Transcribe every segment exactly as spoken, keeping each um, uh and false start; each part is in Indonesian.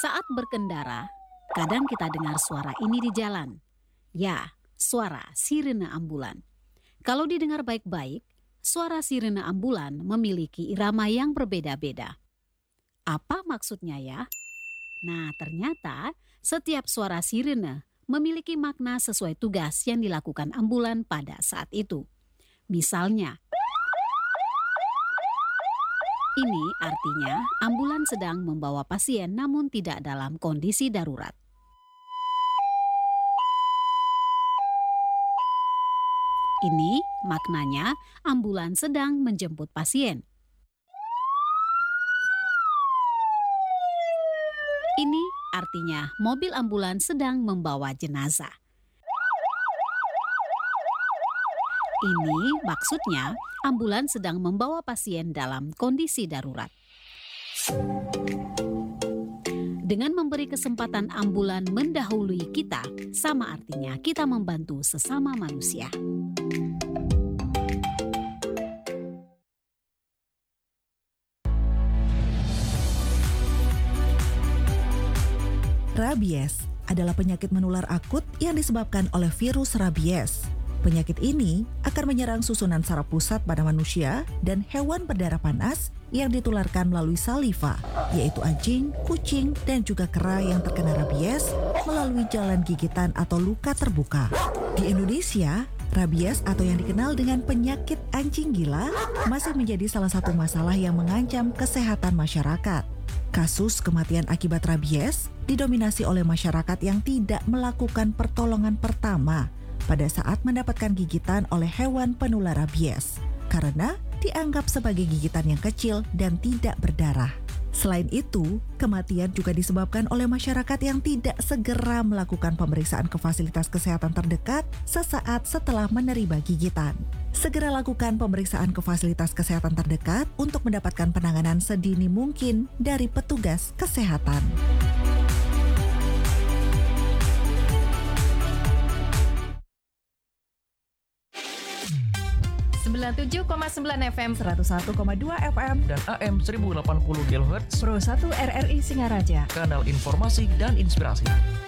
Saat berkendara, kadang kita dengar suara ini di jalan. Ya, suara sirene ambulan. Kalau didengar baik-baik, suara sirene ambulan memiliki irama yang berbeda-beda. Apa maksudnya ya? Nah, ternyata setiap suara sirene memiliki makna sesuai tugas yang dilakukan ambulan pada saat itu. Misalnya, ini artinya ambulan sedang membawa pasien namun tidak dalam kondisi darurat. Ini maknanya ambulan sedang menjemput pasien. Ini artinya mobil ambulan sedang membawa jenazah. Ini maksudnya ambulan sedang membawa pasien dalam kondisi darurat. Dengan memberi kesempatan ambulan mendahului kita, sama artinya kita membantu sesama manusia. Rabies adalah penyakit menular akut yang disebabkan oleh virus rabies. Penyakit ini akan menyerang susunan saraf pusat pada manusia dan hewan berdarah panas yang ditularkan melalui saliva, yaitu anjing, kucing, dan juga kera yang terkena rabies melalui jalan gigitan atau luka terbuka. Di Indonesia, rabies atau yang dikenal dengan penyakit anjing gila masih menjadi salah satu masalah yang mengancam kesehatan masyarakat. Kasus kematian akibat rabies didominasi oleh masyarakat yang tidak melakukan pertolongan pertama pada saat mendapatkan gigitan oleh hewan penular rabies, karena dianggap sebagai gigitan yang kecil dan tidak berdarah. Selain itu, kematian juga disebabkan oleh masyarakat yang tidak segera melakukan pemeriksaan ke fasilitas kesehatan terdekat sesaat setelah menerima gigitan. Segera lakukan pemeriksaan ke fasilitas kesehatan terdekat untuk mendapatkan penanganan sedini mungkin dari petugas kesehatan. sembilan puluh tujuh koma sembilan F M, seratus satu koma dua F M, dan A M seribu delapan puluh kilohertz, Pro satu R R I Singaraja, kanal informasi dan inspirasi.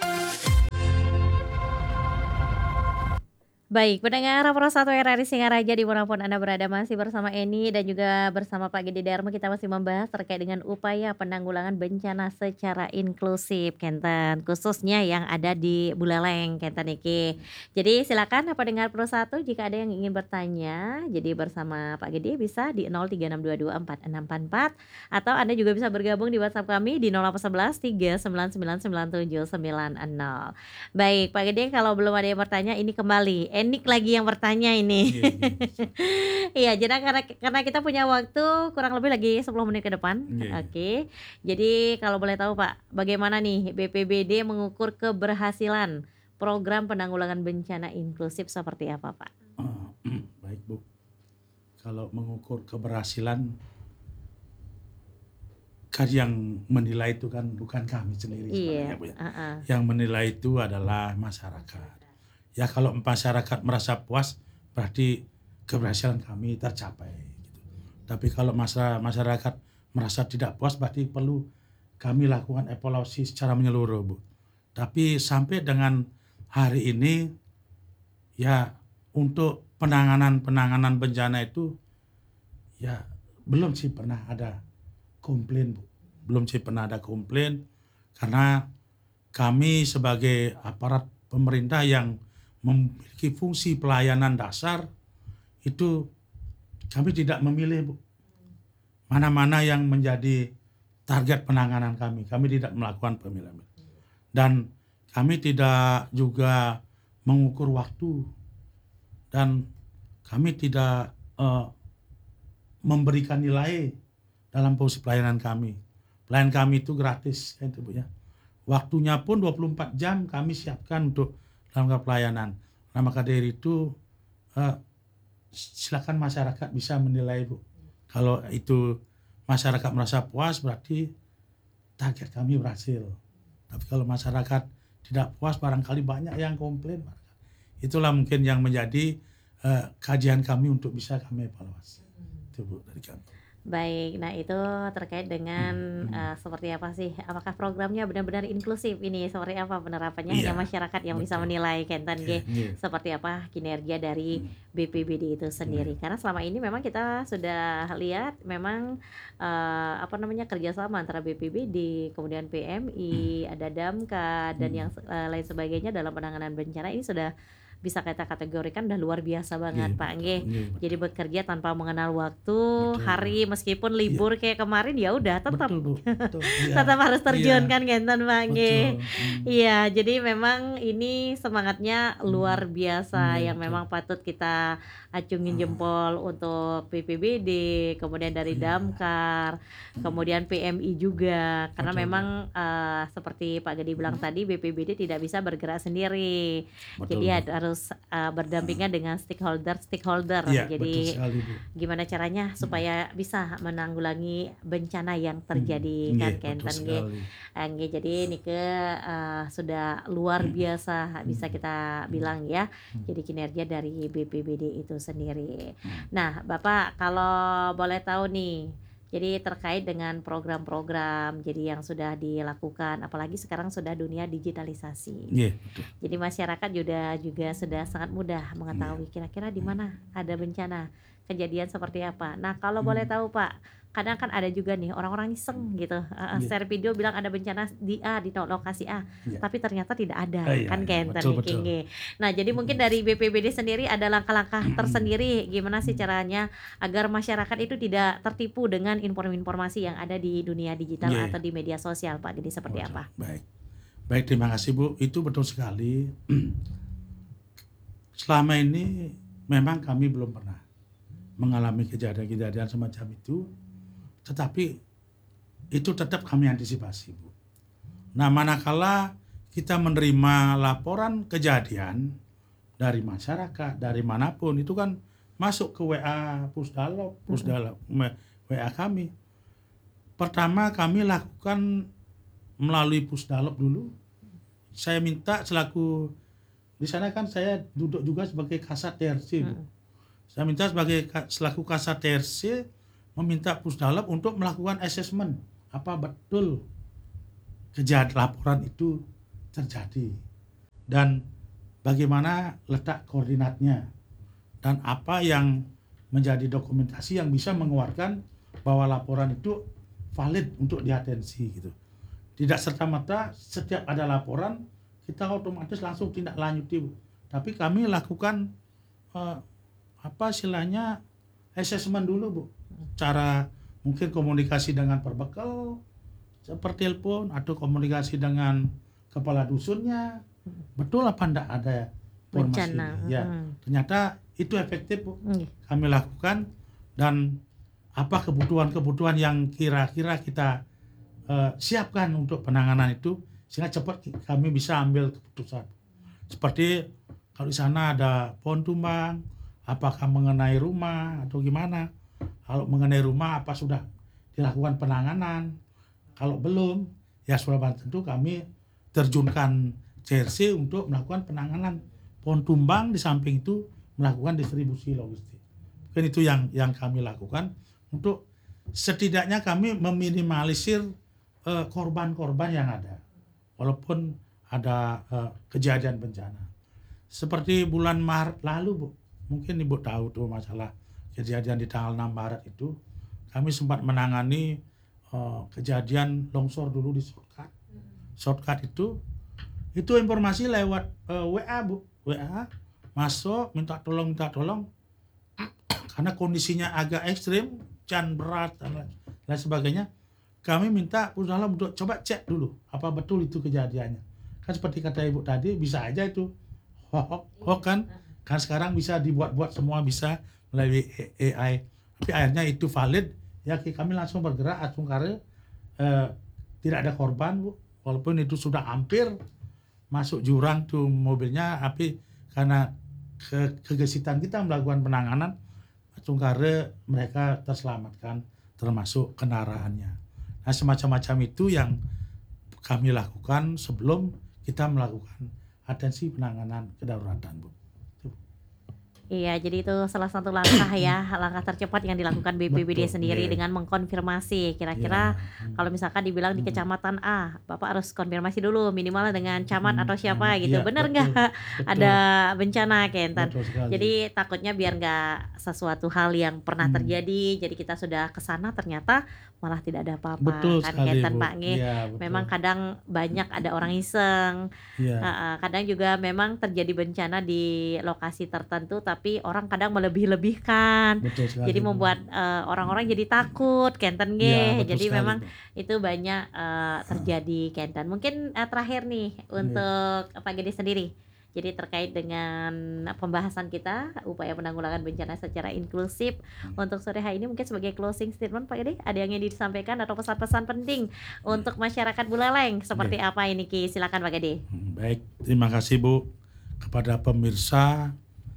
Baik, pendengar Pro satu R R I Singaraja dimanapun Anda berada, masih bersama Eni dan juga bersama Pak Gede Darmo. Kita masih membahas terkait dengan upaya penanggulangan bencana secara inklusif, Kenten, khususnya yang ada di Buleleng, Kenten iki. Jadi silakan pendengar Pro satu jika ada yang ingin bertanya, jadi bersama Pak Gede bisa di nol tiga enam dua dua empat enam empat empat atau Anda juga bisa bergabung di WhatsApp kami di nol delapan satu satu tiga sembilan sembilan sembilan tujuh sembilan nol. Baik, Pak Gede, kalau belum ada yang bertanya, ini kembali Enik lagi yang bertanya ini. Iya, jadi karena karena kita punya waktu kurang lebih lagi sepuluh menit ke depan. Yeah. Oke. Okay. Jadi kalau boleh tahu Pak, bagaimana nih B P B D mengukur keberhasilan program penanggulangan bencana inklusif seperti apa, Pak? Oh, baik, Bu. Kalau mengukur keberhasilan, kan yang menilai itu kan bukan kami sendiri Iya. sebenarnya, Bu, ya. Uh-uh. Yang menilai itu adalah masyarakat. Ya, kalau masyarakat merasa puas, berarti keberhasilan kami tercapai. Gitu. Tapi kalau masa masyarakat merasa tidak puas, berarti perlu kami lakukan evaluasi secara menyeluruh, Bu. Tapi sampai dengan hari ini, ya untuk penanganan-penanganan bencana itu, ya belum sih pernah ada komplain, Bu. Belum sih pernah ada komplain, karena kami sebagai aparat pemerintah yang memiliki fungsi pelayanan dasar, itu kami tidak memilih, Bu, mana-mana yang menjadi target penanganan kami. Kami tidak melakukan pemilihan. Dan kami tidak juga mengukur waktu. Dan kami tidak uh, memberikan nilai dalam fungsi pelayanan kami. Pelayanan kami itu gratis, kan, Bu, ya. Waktunya pun dua puluh empat jam kami siapkan untuk dalam pelayanan. Nah, maka dari itu uh, silakan masyarakat bisa menilai, Bu. Kalau itu masyarakat merasa puas, berarti target kami berhasil. Tapi kalau masyarakat tidak puas, barangkali banyak yang komplain. Itulah mungkin yang menjadi uh, kajian kami untuk bisa kami evaluasi. Itu, Bu, dari kami. Baik, nah itu terkait dengan Hmm. eh, seperti apa sih? Apakah programnya benar-benar inklusif ini? Seperti apa penerapannya? Hanya Iya, masyarakat yang bisa betul. menilai, Kenten Oke, G. nggih. Seperti apa kinerja dari Hmm. B P B D itu Nggih. sendiri? Karena selama ini memang kita sudah lihat memang eh, apa namanya kerjasama antara B P B D, kemudian P M I, ada Damkar dan Hmm. yang se- eh, lain sebagainya dalam penanganan bencana ini sudah bisa kita kategorikan udah luar biasa banget, Nggih, Pak betul. Nggih. Nggih, Jadi betul. bekerja tanpa mengenal waktu, Betul. hari meskipun Iya. libur kayak kemarin ya udah tetap Betul, Bu. Betul. Iya. tetap harus terjun Iya. kan Kenten Pak Nggih. Betul. Hmm. Iya, jadi memang ini semangatnya luar Hmm. biasa Nggih, yang betul. memang patut kita acungin Ah. jempol untuk B P B D, kemudian dari Iya. Damkar, Hmm. kemudian P M I juga. Karena Betul, Bu. memang eh, seperti Pak Gede bilang Hmm. tadi B P B D tidak bisa bergerak sendiri. Betul, Jadi Bu. ad- harus eh, berdampingan dengan stakeholder-stakeholder. Iya, betul Jadi sekali, Bu. gimana caranya supaya bisa menanggulangi bencana yang terjadi Hmm. kan Nggih, betul Kenten Nggih. sekali. Nggih, jadi nike eh, sudah luar biasa bisa kita bilang ya. Hmm. Jadi kinerja dari B P B D itu sendiri. Hmm. Nah, Bapak kalau boleh tahu nih, jadi terkait dengan program-program jadi yang sudah dilakukan, apalagi sekarang sudah dunia digitalisasi. Nggih, betul. Jadi masyarakat juga juga sudah sangat mudah Iya. mengetahui kira-kira di mana ada bencana, kejadian seperti apa. Nah, kalau boleh Hmm. tahu Pak, kadang kan ada juga nih orang-orang iseng gitu, eh, eh, Iya. share video bilang ada bencana di A, di no- lokasi A, Iya. tapi ternyata tidak ada, Ah, iya, kan iya. Kenten Betul, nih, betul. King. Nah, jadi mungkin dari B P B D sendiri ada langkah-langkah tersendiri gimana sih caranya agar masyarakat itu tidak tertipu dengan informasi-informasi yang ada di dunia digital Iya. atau di media sosial, Pak. Jadi seperti Betul. apa? Baik. Baik, terima kasih, Bu. Itu betul sekali. Selama ini memang kami belum pernah mengalami kejadian-kejadian semacam itu, tetapi itu tetap kami antisipasi, Bu. Nah, manakala kita menerima laporan kejadian dari masyarakat, dari manapun, itu kan masuk ke W A Pusdalop, Pusdalop, W A kami. Pertama kami lakukan melalui Pusdalop dulu. Saya minta selaku, di sana kan saya duduk juga sebagai Kasat T R C, Bu. Hmm. Saya minta sebagai ka- selaku Kasat T R C meminta Pusdalop untuk melakukan asesmen apa betul kejadian laporan itu terjadi dan bagaimana letak koordinatnya dan apa yang menjadi dokumentasi yang bisa menguatkan bahwa laporan itu valid untuk diatensi gitu. Tidak serta-merta setiap ada laporan kita otomatis langsung tindak lanjuti, Bu. Tapi kami lakukan eh, apa istilahnya assessment dulu, Bu. Cara mungkin komunikasi dengan perbekal seperti telepon atau komunikasi dengan kepala dusunnya. Betul apa enggak ada informasi? Bencana. Ya, Hmm. ternyata itu efektif, Bu. Nggih. Kami lakukan dan apa kebutuhan-kebutuhan yang kira-kira kita eh, siapkan untuk penanganan itu sehingga cepat kami bisa ambil keputusan. Seperti kalau di sana ada pohon tumbang, apakah mengenai rumah atau gimana? Kalau mengenai rumah apa sudah dilakukan penanganan? Kalau belum, ya sudah tentu kami terjunkan C R C untuk melakukan penanganan pohon tumbang, di samping itu melakukan distribusi logistik. Mungkin itu yang yang kami lakukan untuk setidaknya kami meminimalisir eh, korban-korban yang ada, walaupun ada eh, kejadian bencana. Seperti bulan Maret lalu, Bu, mungkin Ibu tahu tuh masalah kejadian di tanggal enam Maret itu, kami sempat menangani eh, kejadian longsor dulu di shortcut. Shortcut itu, itu informasi lewat eh, W A, Bu, W A masuk minta tolong minta tolong karena kondisinya agak ekstrim, hujan berat dan lain lain sebagainya. Kami minta Pusdalop untuk coba cek dulu apa betul itu kejadiannya. Kan seperti kata Ibu tadi, bisa aja itu hoax, hoax kan? Kan sekarang bisa dibuat-buat semua, bisa melalui A I. Tapi akhirnya itu valid, ya kami langsung bergerak langsung karena eh, tidak ada korban, Bu. Walaupun itu sudah hampir masuk jurang tuh mobilnya, tapi karena ke, kegesitan kita melakukan penanganan, langsung karena mereka terselamatkan termasuk kendaraannya. Nah, semacam-macam itu yang kami lakukan sebelum kita melakukan atensi penanganan kedaruratan, Bu. Iya, jadi itu salah satu langkah ya, langkah tercepat yang dilakukan B P B D Betul, sendiri iya. dengan mengkonfirmasi. Kira-kira Iya, mhm, kalau misalkan dibilang di mhm. kecamatan A, Bapak harus konfirmasi dulu minimal dengan camat Mhm, atau camat, siapa gitu. iya Bener betul, nggak ada betul, bencana Kenten? betul sekali. Jadi takutnya biar nggak sesuatu hal yang pernah Mmm, terjadi, jadi kita sudah ke sana ternyata malah tidak ada betul apa-apa kan sekali Kenten Bu, Pak nggih. iya betul, Memang kadang banyak ada orang iseng. iya, Heeh, kadang juga memang terjadi bencana di lokasi tertentu, tapi orang kadang melebih-lebihkan. betul Jadi sekali Bu. membuat, eee, orang-orang jadi takut, kenten Iya nggih. betul Jadi sekali memang Bu. itu banyak, eee, terjadi kenten. Mungkin, eee, terakhir nih Iya, untuk Pak Gede sendiri. Jadi terkait dengan pembahasan kita, upaya penanggulangan bencana secara inklusif mhm, untuk sore hari ini mungkin sebagai closing statement Pak Gede, ada yang ingin disampaikan atau pesan-pesan penting iya, untuk masyarakat Buleleng oke, seperti apa ini Ki? Silakan Pak Gede. mhm, baik terima kasih Bu, kepada pemirsa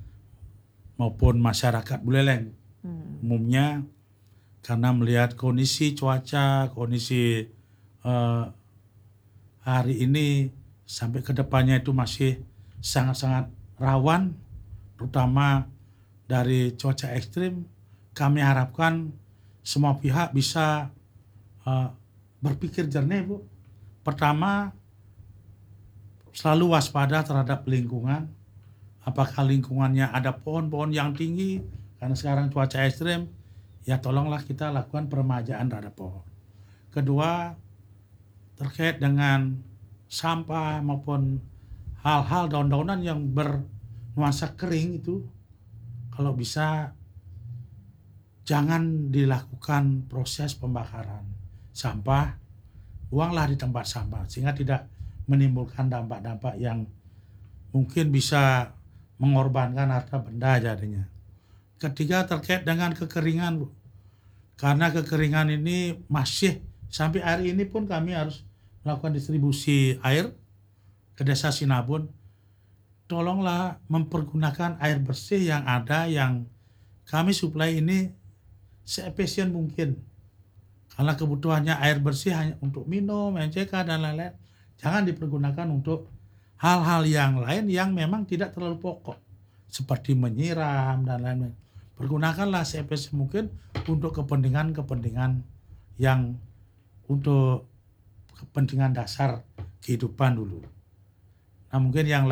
maupun masyarakat Buleleng Mmm, umumnya karena melihat kondisi cuaca, kondisi, eee, hari ini sampai ke depannya itu masih sangat-sangat rawan, terutama dari cuaca ekstrim, kami harapkan semua pihak bisa, eee, berpikir jernih Bu. Pertama, selalu waspada terhadap lingkungan, apakah lingkungannya ada pohon-pohon yang tinggi, karena sekarang cuaca ekstrim, ya tolonglah kita lakukan peremajaan terhadap pohon. Kedua, terkait dengan sampah maupun hal-hal daun-daunan yang bernuansa kering itu, kalau bisa jangan dilakukan proses pembakaran sampah, buanglah di tempat sampah sehingga tidak menimbulkan dampak-dampak yang mungkin bisa mengorbankan harta benda jadinya. Ketiga, terkait dengan kekeringan Bu. Karena kekeringan ini masih sampai hari ini pun kami harus melakukan distribusi air ke desa Sinabun. Tolonglah mempergunakan air bersih yang ada yang kami suplai ini seefisien mungkin. Karena kebutuhannya air bersih hanya untuk minum, M C K dan lain-lain. Jangan dipergunakan untuk hal-hal yang lain yang memang tidak terlalu pokok. Seperti menyiram dan lain-lain. Pergunakanlah seefisien mungkin untuk kepentingan-kepentingan yang untuk kepentingan dasar kehidupan dulu. Nah mungkin yang